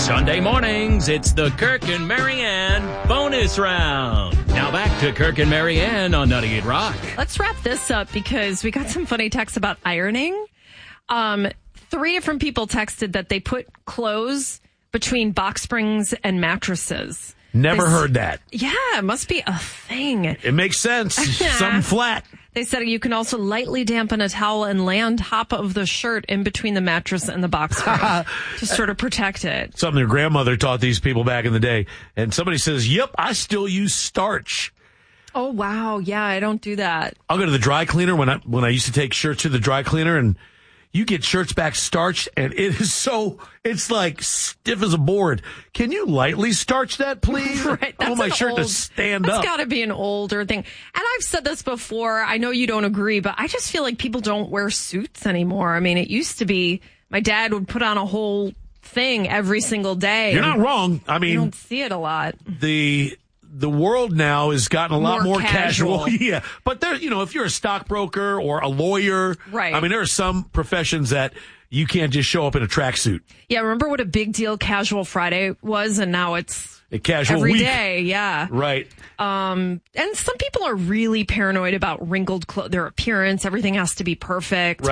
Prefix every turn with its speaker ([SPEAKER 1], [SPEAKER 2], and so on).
[SPEAKER 1] Sunday mornings, it's the Kirk and Marianne bonus round. Now back to Kirk and Marianne on 98 Rock.
[SPEAKER 2] Let's wrap this up because we got some funny texts about ironing. 3 different people texted that they put clothes between box springs and mattresses.
[SPEAKER 3] Never heard that.
[SPEAKER 2] Yeah, it must be a thing.
[SPEAKER 3] It makes sense. Something flat.
[SPEAKER 2] They said you can also lightly dampen a towel and lay on top of the shirt in between the mattress and the box spring to sort of protect it.
[SPEAKER 3] Something their grandmother taught these people back in the day. And somebody says, yep, I still use starch.
[SPEAKER 2] Oh, wow. Yeah, I don't do that.
[SPEAKER 3] I'll go to the dry cleaner when I used to take shirts to the dry cleaner, and you get shirts back starched, and it's like stiff as a board. Can you lightly starch that, please?
[SPEAKER 2] Right.
[SPEAKER 3] I want my shirt to stand up.
[SPEAKER 2] That's got to be an older thing. And I've said this before. I know you don't agree, but I just feel like people don't wear suits anymore. I mean, it used to be my dad would put on a whole thing every single day.
[SPEAKER 3] You're not wrong. I mean,
[SPEAKER 2] you don't see it a lot.
[SPEAKER 3] The world now has gotten a lot more casual.
[SPEAKER 2] Yeah.
[SPEAKER 3] But there, if you're a stockbroker or a lawyer,
[SPEAKER 2] right.
[SPEAKER 3] I mean, there are some professions that you can't just show up in a tracksuit.
[SPEAKER 2] Yeah. Remember what a big deal Casual Friday was, and now it's
[SPEAKER 3] a casual
[SPEAKER 2] every
[SPEAKER 3] week.
[SPEAKER 2] day. Yeah.
[SPEAKER 3] Right.
[SPEAKER 2] And some people are really paranoid about wrinkled clothes, their appearance. Everything has to be perfect.
[SPEAKER 3] Right.